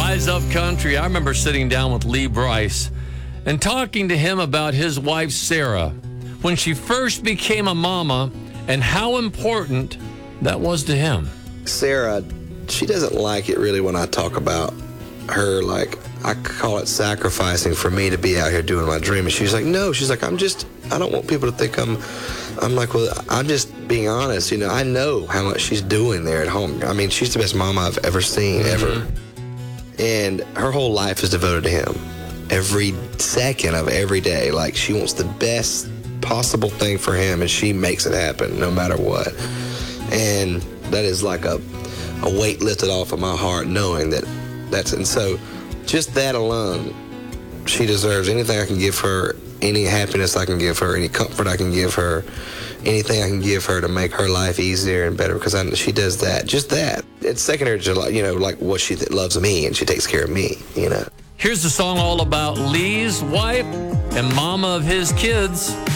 Rise Up Country. I remember sitting down with Lee Brice and talking to him about his wife, Sarah, when she first became a mama and how important that was to him. Sarah, she doesn't like it really when I talk about her, like, I call it sacrificing for me to be out here doing my dream. And she's like, no, she's like, I don't want people to think I'm like, well, I'm just being honest. You know, I know how much she's doing there at home. I mean, she's the best mama I've ever seen, ever. And her whole life is devoted to him. Every second of every day, like, she wants the best possible thing for him, and she makes it happen no matter what. And that is like a weight lifted off of my heart, knowing and so just that alone, she deserves anything I can give her, any happiness I can give her, any comfort I can give her, anything I can give her to make her life easier and better, because she does that, just that. It's secondary to, you know, like what she loves me, and she takes care of me, you know. Here's the song all about Lee's wife and mama of his kids.